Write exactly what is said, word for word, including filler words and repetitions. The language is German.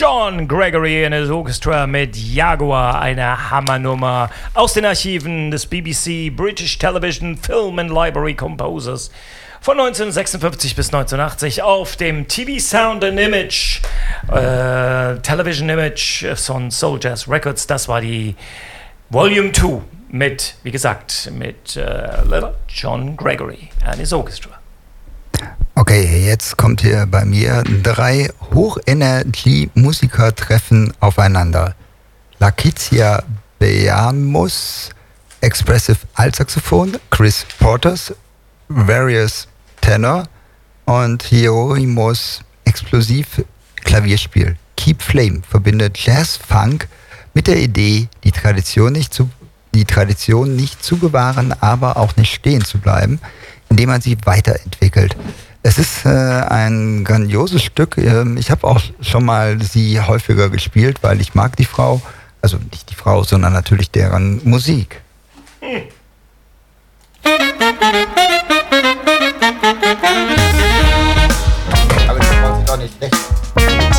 John Gregory in his Orchestra mit Jaguar, eine Hammernummer aus den Archiven des B B C British Television Film and Library Composers von neunzehnhundertsechsundfünfzig bis neunzehnhundertachtzig auf dem T V Sound and Image, äh, Television Image von Soul Jazz Records. Das war die Volume zwei mit, wie gesagt, mit äh, Little John Gregory and his Orchestra. Okay, jetzt kommt hier bei mir drei Hochenergie-Musiker treffen aufeinander. Laetitia Beamus, Expressive Altsaxophon, Chris Porters, Various Tenor und Hieronymus, Explosiv Klavierspiel. Keep Flame verbindet Jazz-Funk mit der Idee, die Tradition nicht zu, die Tradition nicht zu bewahren, aber auch nicht stehen zu bleiben, indem man sie weiterentwickelt. Es ist äh, ein grandioses Stück. Ähm, ich habe auch schon mal sie häufiger gespielt, weil ich mag die Frau, also nicht die Frau, sondern natürlich deren Musik.